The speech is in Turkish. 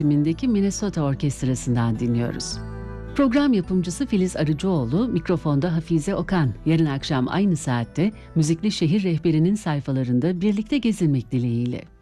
yönetimindeki Minnesota Orkestrası'ndan dinliyoruz. Program yapımcısı Filiz Arıcıoğlu, mikrofonda Hafize Okan. Yarın akşam aynı saatte Müzikli Şehir Rehberi'nin sayfalarında birlikte gezinmek dileğiyle.